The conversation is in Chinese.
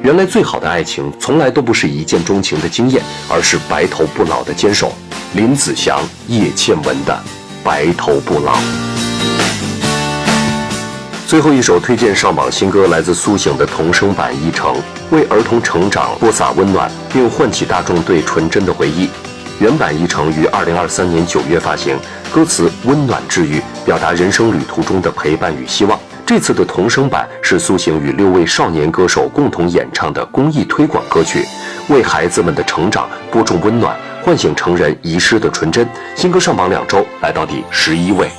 原来最好的爱情从来都不是一见钟情的惊艳，而是白头不老的坚守。林子祥、叶倩文的白头不老。最后一首推荐上榜新歌来自苏醒的童声版《一程》，为儿童成长播撒温暖，并唤起大众对纯真的回忆。原版《一程》于2023年9月发行，歌词温暖治愈，表达人生旅途中的陪伴与希望。这次的童声版是苏醒与6位少年歌手共同演唱的公益推广歌曲，为孩子们的成长播种温暖，唤醒成人遗失的纯真。新歌上榜2周，来到第11位。